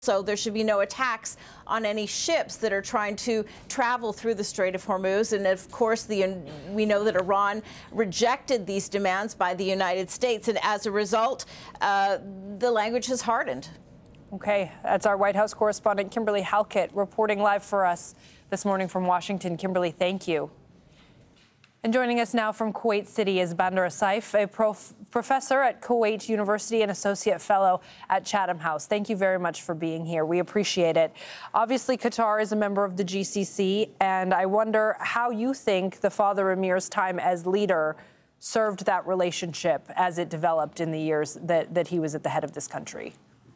So there should be no attacks on any ships that are trying to travel through the Strait of Hormuz. And of course, we know that Iran rejected these demands by the United States. And as a result, the language has hardened. Okay, that's our White House correspondent, Kimberly Halkett, reporting live for us this morning from Washington. Kimberly, thank you. And joining us now from Kuwait City is Bandar Saif, a professor at Kuwait University and associate fellow at Chatham House. Thank you very much for being here. We appreciate it. Obviously, Qatar is a member of the GCC, and I wonder how you think the Father Emir's time as leader served that relationship as it developed in the years that he was at the head of this country.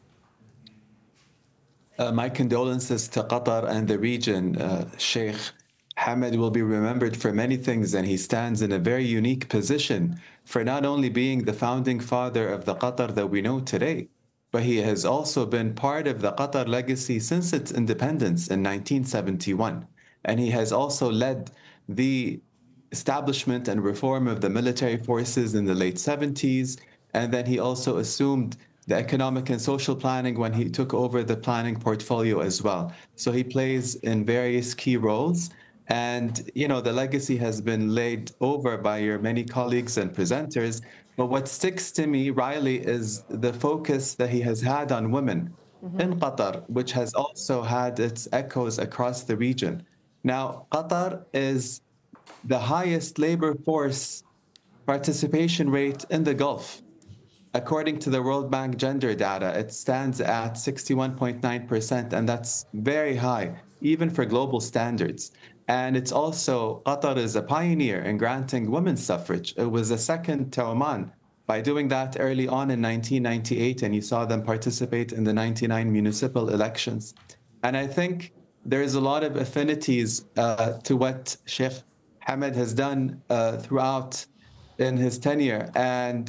My condolences to Qatar and the region. Sheikh Hamad will be remembered for many things, and he stands in a very unique position for not only being the founding father of the Qatar that we know today, but he has also been part of the Qatar legacy since its independence in 1971. And he has also led the establishment and reform of the military forces in the late 70s. And then he also assumed the economic and social planning when he took over the planning portfolio as well. So he plays in various key roles. And, you know, the legacy has been laid over by your many colleagues and presenters. But what sticks to me, Riley, is the focus that he has had on women in Qatar, which has also had its echoes across the region. Now, Qatar is the highest labor force participation rate in the Gulf. According to the World Bank gender data, it stands at 61.9%, and that's very high, even for global standards. And it's also, Qatar is a pioneer in granting women's suffrage. It was the second to Oman by doing that early on in 1998, and you saw them participate in the 99 municipal elections. And I think there's a lot of affinities to what Sheikh Hamad has done throughout in his tenure. And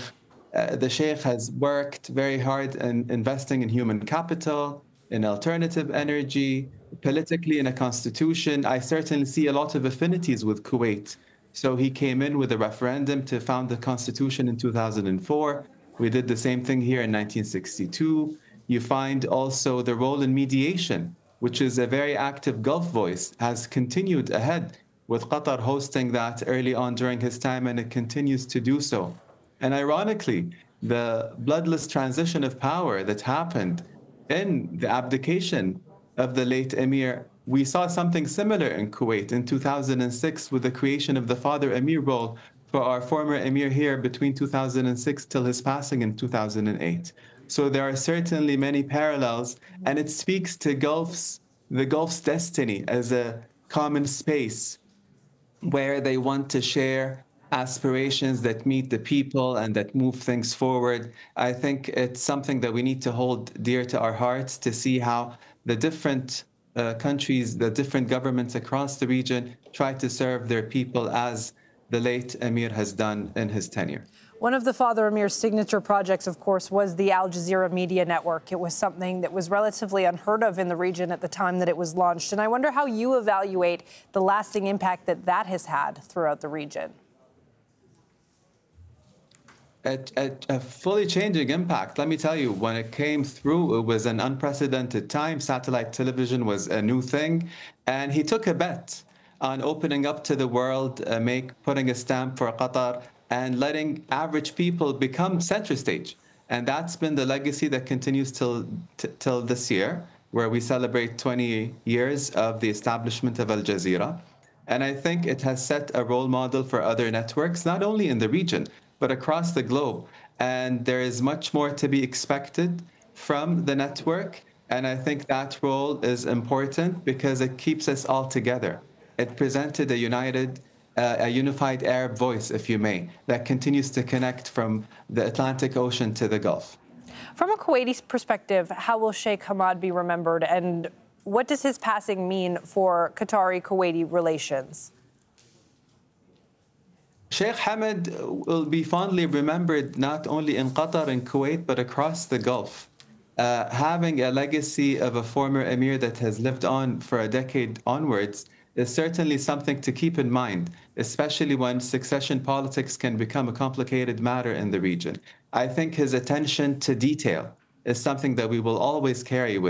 the Sheikh has worked very hard in investing in human capital, in alternative energy, politically in a constitution. I certainly see a lot of affinities with Kuwait. So he came in with a referendum to found the constitution in 2004. We did the same thing here in 1962. You find also the role in mediation, which is a very active Gulf voice, has continued ahead with Qatar hosting that early on during his time, and it continues to do so. And ironically, the bloodless transition of power that happened in the abdication of the late Emir, we saw something similar in Kuwait in 2006 with the creation of the Father Emir role for our former Emir here between 2006 till his passing in 2008. So there are certainly many parallels, and it speaks to the Gulf's destiny as a common space where they want to share aspirations that meet the people and that move things forward. I think it's something that we need to hold dear to our hearts, to see how the different countries, the different governments across the region try to serve their people as the late Emir has done in his tenure. One of the Father Emir's signature projects, of course, was the Al Jazeera Media Network. It was something that was relatively unheard of in the region at the time that it was launched. And I wonder how you evaluate the lasting impact that that has had throughout the region. A fully changing impact. Let me tell you, when it came through, it was an unprecedented time. Satellite television was a new thing. And he took a bet on opening up to the world, putting a stamp for Qatar, and letting average people become center stage. And that's been the legacy that continues till this year, where we celebrate 20 years of the establishment of Al Jazeera. And I think it has set a role model for other networks, not only in the region, but across the globe. And there is much more to be expected from the network. And I think that role is important because it keeps us all together. It presented a unified Arab voice, if you may, that continues to connect from the Atlantic Ocean to the Gulf. From a Kuwaiti perspective, how will Sheikh Hamad be remembered, and what does his passing mean for Qatari-Kuwaiti relations? Sheikh Hamad will be fondly remembered not only in Qatar and Kuwait, but across the Gulf. Having a legacy of a former emir that has lived on for a decade onwards is certainly something to keep in mind, especially when succession politics can become a complicated matter in the region. I think his attention to detail is something that we will always carry with